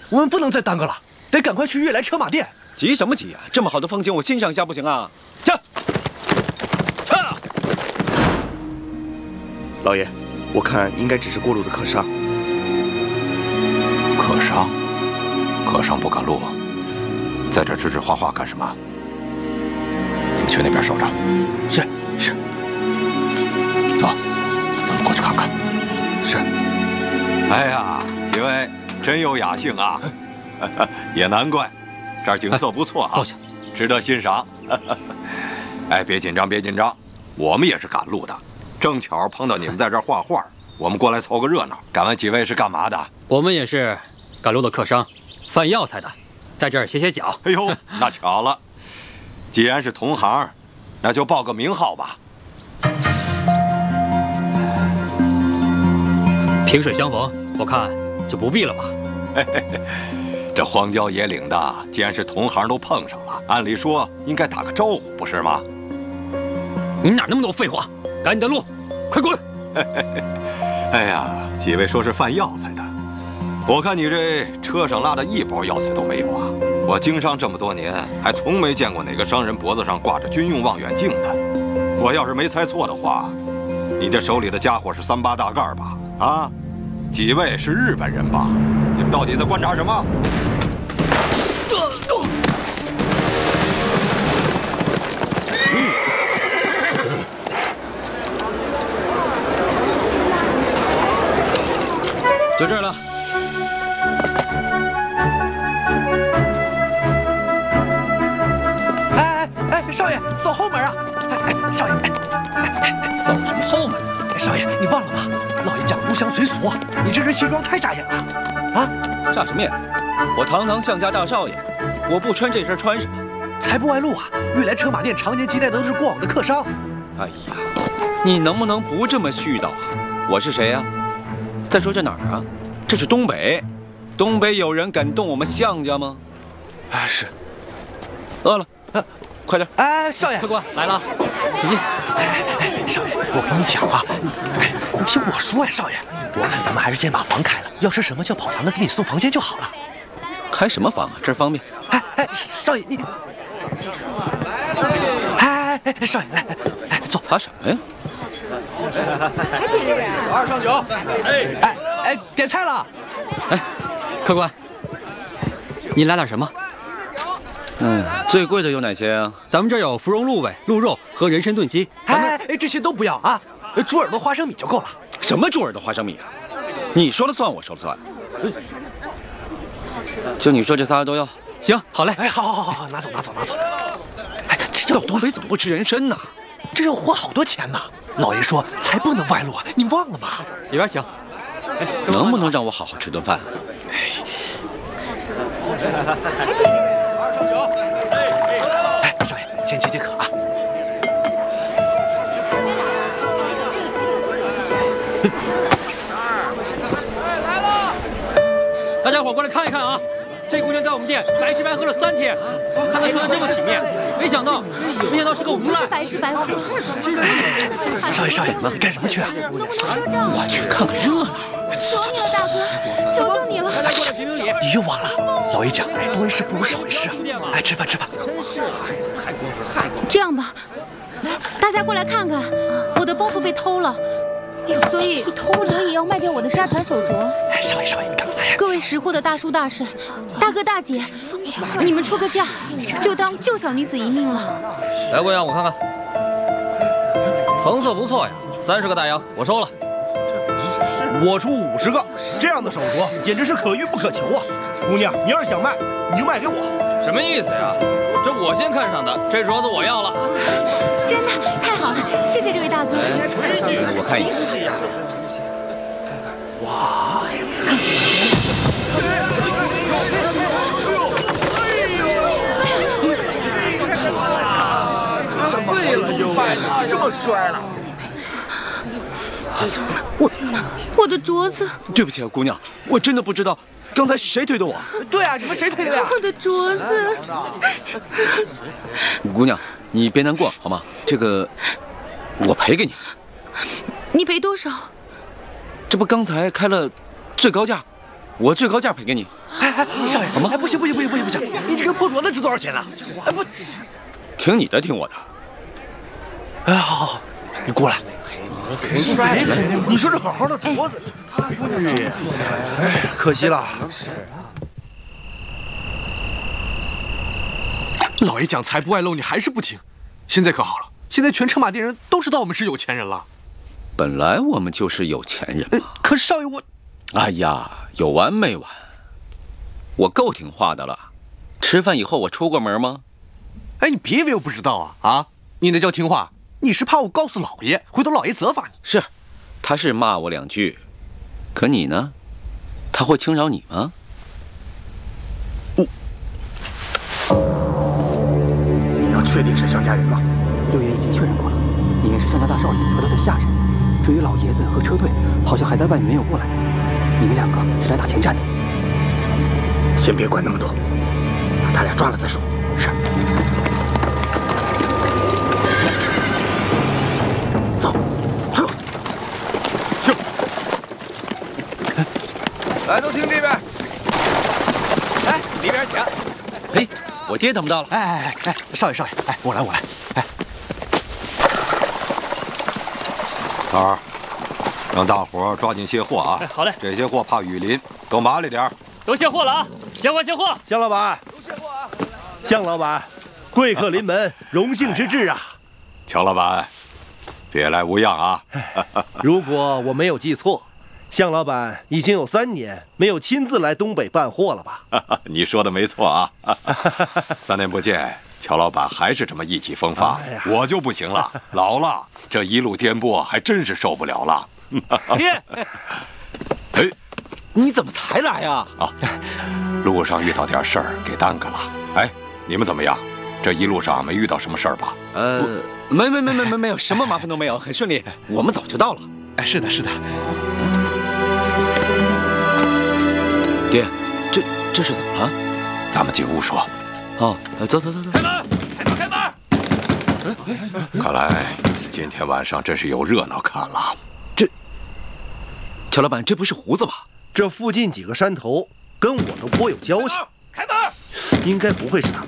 我们不能再耽搁了，得赶快去悦来车马店。 急什么急啊？这么好的风景，我欣赏一下不行啊？去！ 老爷，我看应该只是过路的客商。 客商？客商不赶路，在这指指画画干什么？你们去那边守着。 是。 走，咱们过去看看。 是。 哎呀，几位真有雅兴啊！也难怪，这儿景色不错啊， 坐下， 值得欣赏。哎，别紧张，别紧张，我们也是赶路的。正巧碰到你们在这儿画画，我们过来凑个热闹。敢问几位是干嘛的？ 我们也是赶路的客商，贩药材的，在这儿歇歇脚。 哎呦，那巧了，既然是同行，那就报个名号吧。 萍水相逢，我看就不必了吧。 这荒郊野岭的，既然是同行都碰上了，按理说应该打个招呼，不是吗？ 你哪那么多废话？赶紧的路，快滚！ 哎呀，几位说是贩药材的，我看你这车上拉的一包药材都没有啊！我经商这么多年，还从没见过哪个商人脖子上挂着军用望远镜的。我要是没猜错的话，你这手里的家伙是3-8大盖吧？啊，几位是日本人吧？你们到底在观察什么？ 就这儿了。 哎，少爷，走后门啊！少爷， 走什么后门？ 少爷，你忘了吗？老爷讲入乡随俗，你这身西装太扎眼了。啊， 扎什么眼？我堂堂项家大少爷，我不穿这身穿什么？ 才不外露啊！悦来车马店常年接待都是过往的客商。 哎呀，你能不能不这么絮叨啊？我是谁呀？再说这哪儿啊？这是东北，东北有人敢动我们项家吗？ 哎，是。 饿了，快点！ 哎，少爷， 客官来了，请进。 少爷，我跟你讲啊，你听我说呀，少爷，我看咱们还是先把房开了，要是什么叫跑堂的，给你送房间就好了。 开什么房啊？这儿方便。 少爷你，少爷来坐。 擦什么呀？ 2上酒。 点菜了。 哎，客官，你来点什么？ 最贵的有哪些啊？ 咱们这儿有芙蓉鹿尾、鹿肉和人参炖鸡。 这些都不要啊，猪耳朵花生米就够了。 什么猪耳朵花生米啊？你说了算，我说了算。就你说这仨都要？ 行，好嘞。 好，拿走。 这到东北怎么不吃人参呢？ 这要花好多钱呢。老爷说才不能外露啊，你忘了吗？ 里边请。 能不能让我好好吃顿饭？ 少爷，先解渴啊。 大家伙过来看一看啊！这姑娘在我们店白吃白喝了3天，看她穿得这么体面，没想到是个无赖。 白吃白喝。 少爷，你干什么去啊？ 我去看看热闹。 求你了，大哥，求求你了！ 你又忘了，老爷讲多一事不如少一事啊！吃饭。 这样吧，大家过来看看，我的包袱被偷了，所以不得已要卖掉我的沙船手镯。 少爷，你干嘛呀？ 各位识货的大叔大婶、大哥大姐，你们出个价，就当救小女子一命了。 来，姑娘，我看看，成色不错呀，30个大洋，我收了。 我出50个，这样的手镯简直是可遇不可求啊！姑娘，你要是想卖，你就卖给我。 什么意思呀？这我先看上的，这镯子我要了。 真的太好了，谢谢这位大哥。 我看一眼。 哇！ 碎了又卖了，这么摔了。 我的镯子。 对不起啊，姑娘，我真的不知道刚才是谁推的我。 对啊，你们谁推的呀？ 我的镯子。 姑娘，你别难过好吗？这个我赔给你。 你赔多少？ 这不刚才开了最高价，我最高价赔给你。 少爷，不行，你这个破镯子值多少钱呢？不， 听你的，听我的。 好，你过来。 摔肯定，你说这好好的镯子，可惜了。 老爷讲财不外露，你还是不听。现在可好了，现在全车马店人都知道我们是有钱人了。 本来我们就是有钱人嘛。 可是少爷我， 哎呀，有完没完？我够听话的了。吃饭以后我出过门吗？ 哎，你别以为我不知道啊！你那叫听话，你是怕我告诉老爷，回头老爷责罚你。 是，他是骂我2句，可你呢？他会轻饶你吗？ 你要确定是向家人吗？ 六爷已经确认过了，应该是向家大少爷和他的下人。至于老爷子和车队，好像还在外面没有过来。你们2个是来打前站的。 先别管那么多，把他俩抓了再说。 是。 走，撤。 去。来，都听这边。 来，里边请。 嘿，我爹等不到了。 哎，少爷，我来。 头儿，让大伙抓紧卸货啊！ 好嘞， 这些货怕雨淋，都麻利点。 都卸货了啊！卸货！ 向老板，都卸货啊！向老板，贵客临门，荣幸之至啊！ 乔老板，别来无恙啊！ 如果我没有记错，向老板已经有3年没有亲自来东北办货了吧？ 你说的没错啊！3年不见，乔老板还是这么意气风发，我就不行了，老了，这一路颠簸还真是受不了了。 爹， 哎， 你怎么才来呀？ 路上遇到点事儿，给耽搁了。哎，你们怎么样？这一路上没遇到什么事儿吧？ 没有，什么麻烦都没有，很顺利。我们早就到了。 哎，是的。 爹，这是怎么了？ 咱们进屋说。 哦，走。 开门！ 看来今天晚上真是有热闹看了。 乔老板，这不是胡子吧？ 这附近几个山头跟我都颇有交情， 开门！ 应该不会是他们。